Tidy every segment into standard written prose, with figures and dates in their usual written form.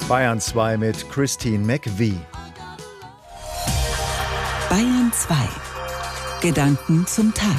Bayern 2 mit Christine McVie. Bayern 2. Gedanken zum Tag.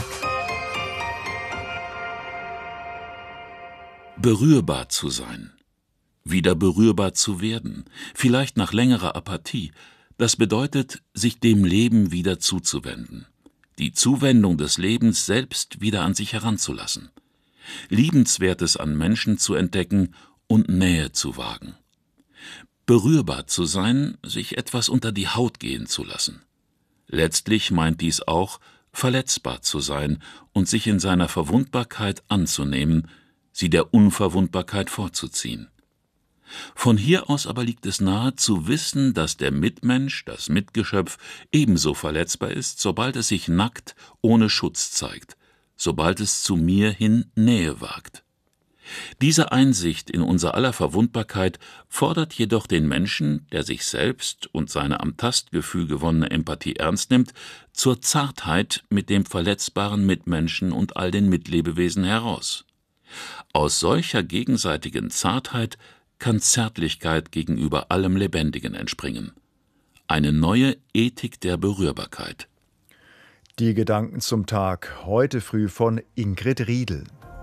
Berührbar zu sein, wieder berührbar zu werden, vielleicht nach längerer Apathie, das bedeutet, sich dem Leben wieder zuzuwenden, die Zuwendung des Lebens selbst wieder an sich heranzulassen, Liebenswertes an Menschen zu entdecken und Nähe zu wagen. Berührbar zu sein, sich etwas unter die Haut gehen zu lassen. Letztlich meint dies auch, verletzbar zu sein und sich in seiner Verwundbarkeit anzunehmen, sie der Unverwundbarkeit vorzuziehen. Von hier aus aber liegt es nahe zu wissen, dass der Mitmensch, das Mitgeschöpf, ebenso verletzbar ist, sobald es sich nackt, ohne Schutz zeigt, sobald es zu mir hin Nähe wagt. Diese Einsicht in unser aller Verwundbarkeit fordert jedoch den Menschen, der sich selbst und seine am Tastgefühl gewonnene Empathie ernst nimmt, zur Zartheit mit dem verletzbaren Mitmenschen und all den Mitlebewesen heraus. Aus solcher gegenseitigen Zartheit kann Zärtlichkeit gegenüber allem Lebendigen entspringen. Eine neue Ethik der Berührbarkeit. Die Gedanken zum Tag, heute früh von Ingrid Riedel.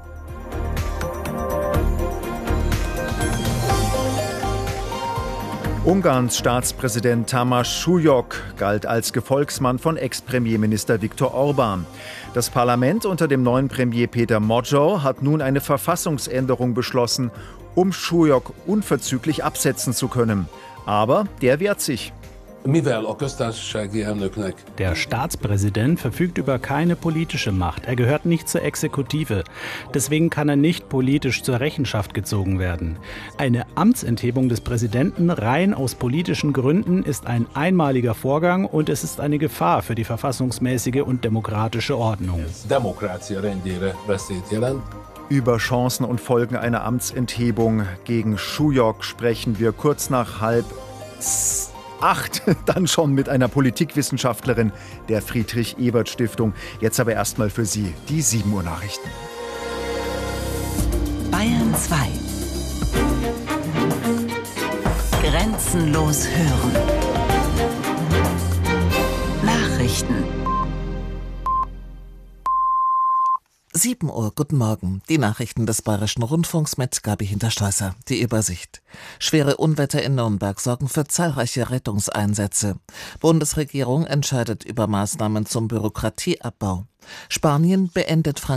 Ungarns Staatspräsident Tamás Súlyog galt als Gefolgsmann von Ex-Premierminister Viktor Orbán. Das Parlament unter dem neuen Premier Péter Magyar hat nun eine Verfassungsänderung beschlossen, um Súlyog unverzüglich absetzen zu können. Aber der wehrt sich. Der Staatspräsident verfügt über keine politische Macht. Er gehört nicht zur Exekutive. Deswegen kann er nicht politisch zur Rechenschaft gezogen werden. Eine Amtsenthebung des Präsidenten rein aus politischen Gründen ist ein einmaliger Vorgang und es ist eine Gefahr für die verfassungsmäßige und demokratische Ordnung. Über Chancen und Folgen einer Amtsenthebung gegen Súlyog sprechen wir kurz nach 7:30 dann schon mit einer Politikwissenschaftlerin der Friedrich-Ebert-Stiftung. Jetzt aber erstmal für Sie die 7 Uhr Nachrichten. Bayern 2. Grenzenlos hören. Nachrichten. 7 Uhr, guten Morgen. Die Nachrichten des Bayerischen Rundfunks mit Gabi Hintersteißer. Die Übersicht. Schwere Unwetter in Nürnberg sorgen für zahlreiche Rettungseinsätze. Bundesregierung entscheidet über Maßnahmen zum Bürokratieabbau. Spanien beendet